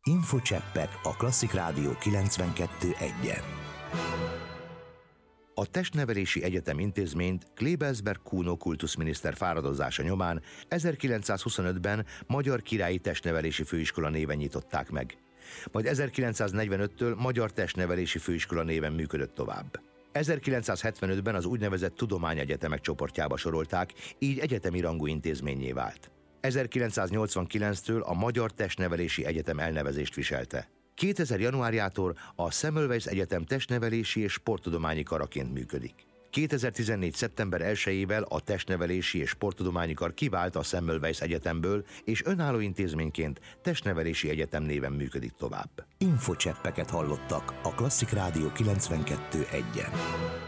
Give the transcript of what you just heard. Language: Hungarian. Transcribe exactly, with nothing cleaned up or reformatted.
Infocseppek a Klasszik Rádió kilencvenkettő egyen. A Testnevelési Egyetem intézményt Klebelsberg Kuno kultuszminiszter fáradozása nyomán ezerkilencszázhuszonötben Magyar Királyi Testnevelési Főiskola néven nyitották meg. Majd ezerkilencszáznegyvenöttől Magyar Testnevelési Főiskola néven működött tovább. ezerkilencszázhetvenötben az úgynevezett tudományegyetemek csoportjába sorolták, így egyetemi rangú intézménnyé vált. ezerkilencszáznyolcvankilenctől a Magyar Testnevelési Egyetem elnevezést viselte. kétezer. januárjától a Semmelweis Egyetem testnevelési és sporttudományi karaként működik. kétezer-tizennégy. szeptember elsejével a Testnevelési és Sporttudományi Kar kivált a Semmelweis Egyetemből, és önálló intézményként Testnevelési Egyetem néven működik tovább. Infocseppeket hallottak a Klasszik Rádió kilencvenkettő egyen.